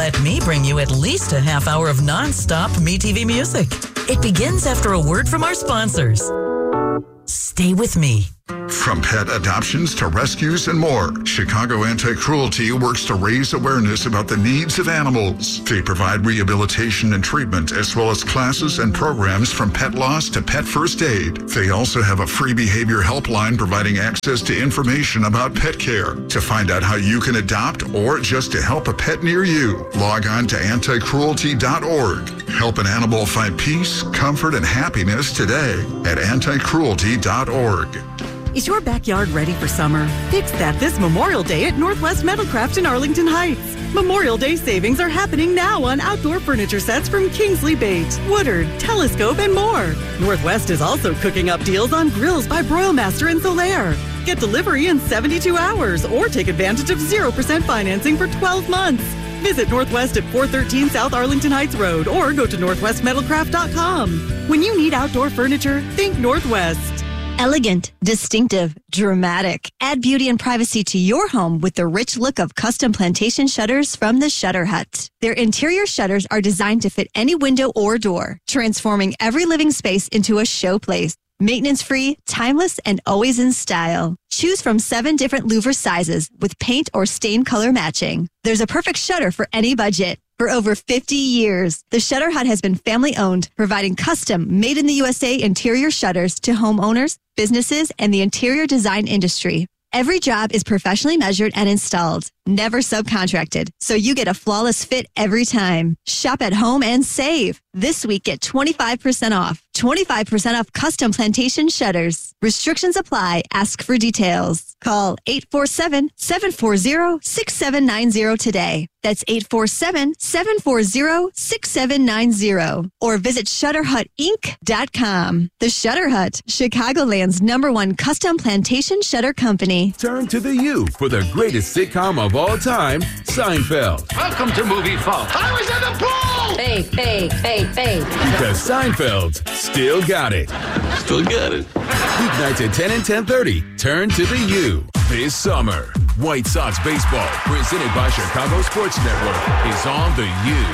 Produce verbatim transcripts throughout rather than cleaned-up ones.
Let me bring you at least a half hour of non-stop MeTV music. It begins after a word from our sponsors. Stay with me. From pet adoptions to rescues and more, Chicago Anti-Cruelty works to raise awareness about the needs of animals. They provide rehabilitation and treatment, as well as classes and programs from pet loss to pet first aid. They also have a free behavior helpline providing access to information about pet care. To find out how you can adopt or just to help a pet near you, log on to anti cruelty dot org. Help an animal find peace, comfort, and happiness today at anti cruelty dot org. Is your backyard ready for summer? Fix that this Memorial Day at Northwest Metalcraft in Arlington Heights. Memorial Day savings are happening now on outdoor furniture sets from Kingsley Bait, Woodard, Telescope, and more. Northwest is also cooking up deals on grills by Broilmaster and Solaire. Get delivery in seventy-two hours or take advantage of zero percent financing for twelve months. Visit Northwest at four thirteen South Arlington Heights Road or go to northwest metalcraft dot com. When you need outdoor furniture, think Northwest. Elegant, distinctive, dramatic. Add beauty and privacy to your home with the rich look of custom plantation shutters from the Shutter Hut. Their interior shutters are designed to fit any window or door, transforming every living space into a showplace. Maintenance-free, timeless, and always in style. Choose from seven different louver sizes with paint or stain color matching. There's a perfect shutter for any budget. For over fifty years, the Shutter Hut has been family-owned, providing custom, made-in-the-U S A interior shutters to homeowners, businesses, and the interior design industry. Every job is professionally measured and installed, never subcontracted, so you get a flawless fit every time. Shop at home and save. This week, get twenty-five percent off. twenty-five percent off custom plantation shutters. Restrictions apply. Ask for details. Call eight four seven, seven four zero, six seven nine zero today. That's eight four seven, seven four zero, six seven nine zero. Or visit shutter hut inc dot com. The Shutter Hut, Chicagoland's number one custom plantation shutter company. Turn to the U for the greatest sitcom of all time, Seinfeld. Welcome to Movie Fall. I was in the pool! Fake, fake, fake, fake. Because Seinfeld still got it. Still got it. Weeknights at ten and ten thirty. Turn to the U. This summer, White Sox baseball, presented by Chicago Sports Network, is on the U.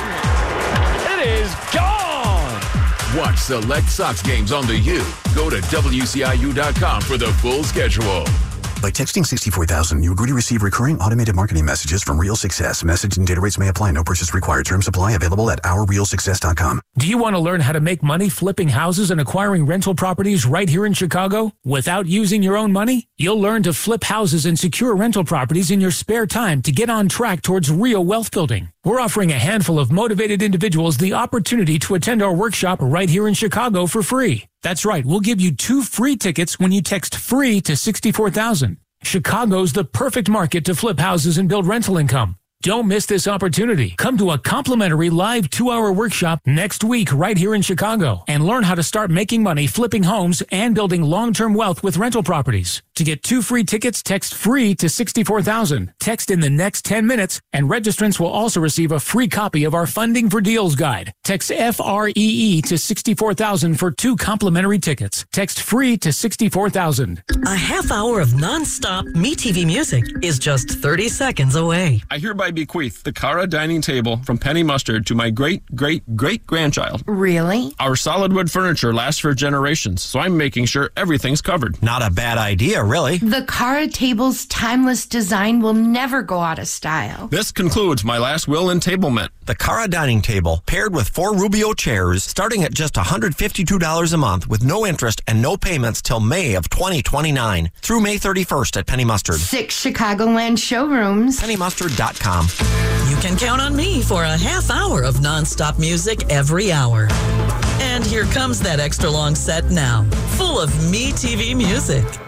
It is gone! Watch select Sox games on the U. Go to W C I U dot com for the full schedule. By texting sixty-four thousand, you agree to receive recurring automated marketing messages from Real Success. Message and data rates may apply. No purchase required. Terms apply. Available at our real success dot com. Do you want to learn how to make money flipping houses and acquiring rental properties right here in Chicago without using your own money? You'll learn to flip houses and secure rental properties in your spare time to get on track towards real wealth building. We're offering a handful of motivated individuals the opportunity to attend our workshop right here in Chicago for free. That's right, we'll give you two free tickets when you text FREE to sixty-four thousand. Chicago's the perfect market to flip houses and build rental income. Don't miss this opportunity. Come to a complimentary live two-hour workshop next week right here in Chicago and learn how to start making money flipping homes and building long-term wealth with rental properties. To get two free tickets, text FREE to sixty-four thousand. Text in the next ten minutes, and registrants will also receive a free copy of our Funding for Deals guide. Text F R E E to sixty-four thousand for two complimentary tickets. Text FREE to sixty-four thousand. A half hour of non-stop MeTV music is just thirty seconds away. I hereby bequeath the Cara dining table from Penny Mustard to my great-great-great-grandchild. Really? Our solid wood furniture lasts for generations, so I'm making sure everything's covered. Not a bad idea, really. The Cara table's timeless design will never go out of style. This concludes my last will and tablement. The Cara dining table, paired with four Rubio chairs, starting at just one hundred fifty-two dollars a month with no interest and no payments till May of twenty twenty-nine through May thirty-first at Penny Mustard. Six Chicagoland showrooms. penny mustard dot com. You can count on me for a half hour of non-stop music every hour. And here comes that extra long set now, full of MeTV music.